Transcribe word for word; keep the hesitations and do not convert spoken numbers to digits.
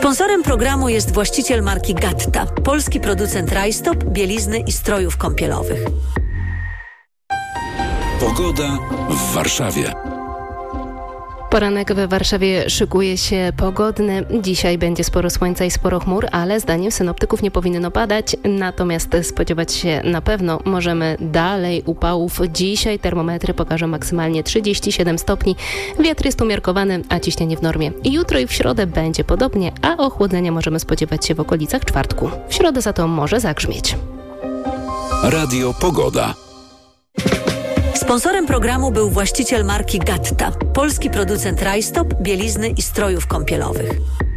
Sponsorem programu jest właściciel marki Gatta, polski producent rajstop, bielizny i strojów kąpielowych. Pogoda w Warszawie. Poranek we Warszawie szykuje się pogodny. Dzisiaj będzie sporo słońca i sporo chmur, ale zdaniem synoptyków nie powinno padać. Natomiast spodziewać się na pewno możemy dalej upałów. Dzisiaj termometry pokażą maksymalnie trzydzieści siedem stopni. Wiatr jest umiarkowany, a ciśnienie w normie. I jutro i w środę będzie podobnie, a ochłodzenia możemy spodziewać się w okolicach czwartku. W środę za to może zagrzmieć. Radio Pogoda. Sponsorem programu był właściciel marki Gatta, polski producent rajstop, bielizny i strojów kąpielowych.